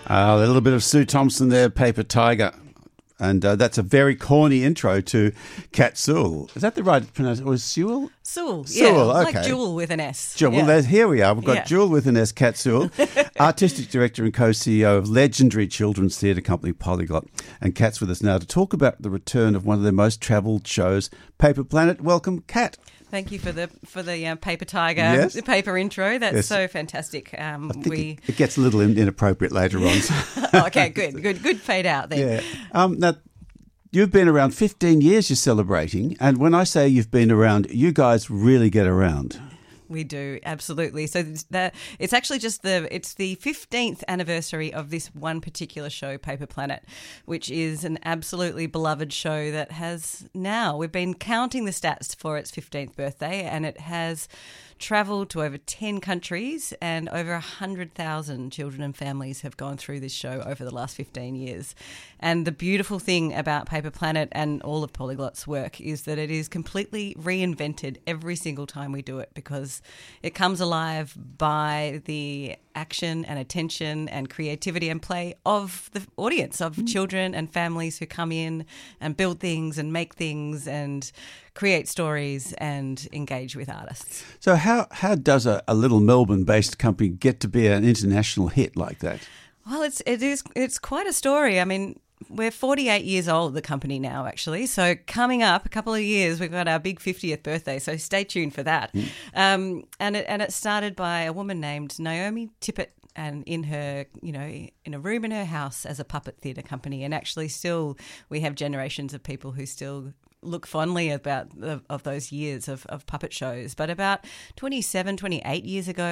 A little bit of Sue Thompson there, Paper Tiger. And that's a very corny intro to Kat Sewell. Is that the right pronunciation? Was Sewell? Sewell, Sewell, yeah, okay. Like Jewel with an S. Jewel. Yeah. Well, here we are. We've got Yeah. Jewel with an S, Kat Sewell, Artistic Director and Co-CEO of legendary children's theatre company Polyglot. And Kat's with us now to talk about the return of one of their most travelled shows, Paper Planet. Welcome, Kat. Thank you for the Paper Tiger, Yes. the paper intro. That's Yes. so fantastic. It gets a little inappropriate later on. Okay, good fade out then. Yeah. Now, you've been around 15 years, you're celebrating. And when I say you've been around, you guys really get around. We do, absolutely. So it's actually just it's the 15th anniversary of this one particular show, Paper Planet, which is an absolutely beloved show that we've been counting the stats for its 15th birthday, and it has travelled to over 10 countries, and over 100,000 children and families have gone through this show over the last 15 years. And the beautiful thing about Paper Planet and all of Polyglot's work is that it is completely reinvented every single time we do it, because it comes alive by the action and attention and creativity and play of the audience, of children and families who come in and build things and make things and create stories and engage with artists. So how does a little Melbourne-based company get to be an international hit like that? Well, it's quite a story. I mean, we're 48 years old, the company now, actually. So coming up a couple of years, we've got our big 50th birthday. So stay tuned for that. And it started by a woman named Naomi Tippett, and in a room in her house as a puppet theatre company. And actually still we have generations of people who still look fondly of those years of puppet shows. But about 27, 28 years ago,